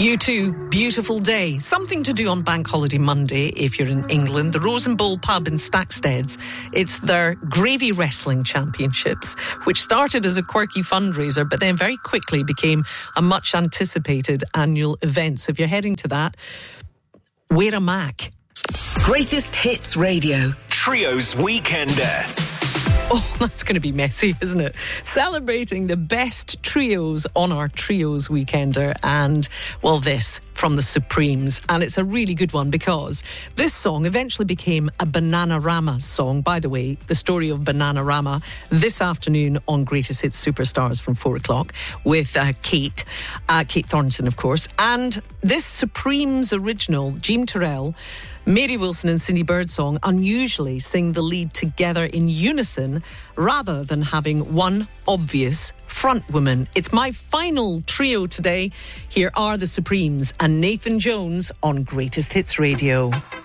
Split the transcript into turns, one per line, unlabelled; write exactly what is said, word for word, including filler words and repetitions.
You too, beautiful day. Something to do on Bank Holiday Monday if you're in England. The Rose and Bowl pub in Stacksteads. It's their Gravy Wrestling Championships, which started as a quirky fundraiser, but then very quickly became a much anticipated annual event. So if you're heading to that, wear a Mac.
Greatest Hits Radio.
Trios Weekender.
Oh, that's going to be messy, isn't it? Celebrating the best trios on our Trios Weekender. And, well, this from the Supremes. And it's a really good one because this song eventually became a Bananarama song. By the way, the story of Bananarama this afternoon on Greatest Hits Superstars from four o'clock with uh, Kate, uh, Kate Thornton, of course. And this Supremes original, Jean Terrell, Mary Wilson and Cindy Birdsong unusually sing the lead together in unison rather than having one obvious front woman. It's my final trio today. Here are the Supremes and Nathan Jones on Greatest Hits Radio.